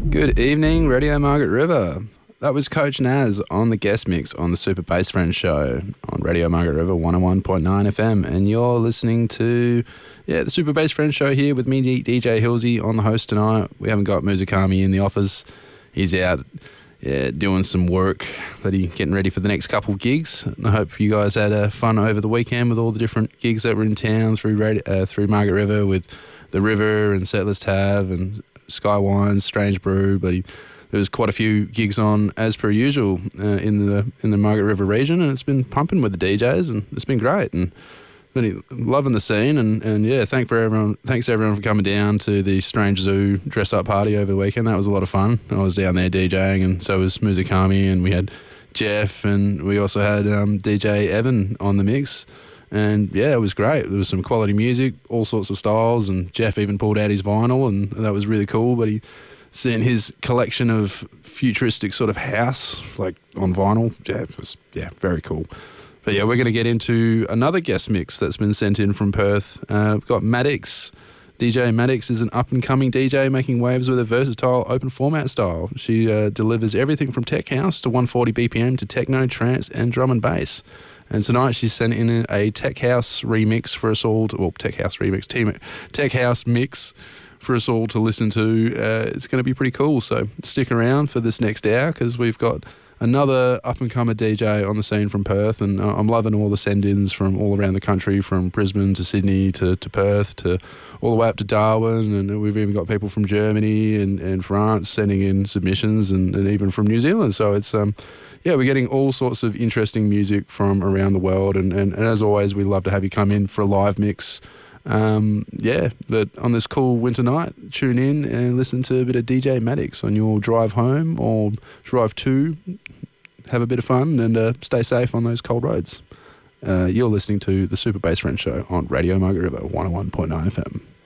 Good evening, Radio Margaret River. That was Coach Naz on the guest mix on the Super Bass Friends show on Radio Margaret River 101.9 FM. And you're listening to, the Super Bass Friends show here with me, DJ Hilsey, on the host tonight. We haven't got Muzikami in the office. He's out doing some work, but he's getting ready for the next couple gigs. And I hope you guys had fun over the weekend with all the different gigs that were in town through Margaret River with The River and Settlers Tav and Sky Wines, Strange Brew, but there was quite a few gigs on as per usual in the Margaret River region, and it's been pumping with the DJs, and it's been great, and really loving the scene, and thanks to everyone for coming down to the Strange Zoo dress up party over the weekend. That was a lot of fun. I was down there DJing, and so was Muzikami, and we had Jeff, and we also had DJ Evan on the mix. And yeah, it was great. There was some quality music, all sorts of styles, and Jeff even pulled out his vinyl, and that was really cool. But he sent his collection of futuristic sort of house, like on vinyl. Yeah, it was very cool. But yeah, we're going to get into another guest mix that's been sent in from Perth. We've got Maddox. DJ Maddox is an up-and-coming DJ making waves with a versatile open format style. She delivers everything from tech house to 140 BPM to techno, trance, and drum and bass. And tonight she's sent in a tech house remix for us all, tech house mix for us all to listen to. It's going to be pretty cool, so stick around for this next hour because we've got another up-and-comer DJ on the scene from Perth, and I'm loving all the send-ins from all around the country, from Brisbane to Sydney to Perth to all the way up to Darwin, and we've even got people from Germany and France sending in submissions, and even from New Zealand. So it's we're getting all sorts of interesting music from around the world, and as always, we love to have you come in for a live mix. But on this cool winter night, tune in and listen to a bit of DJ Maddox on your drive home or drive to. Have a bit of fun and stay safe on those cold roads. You're listening to the Super Bass Friends show on Radio Margaret River 101.9 FM.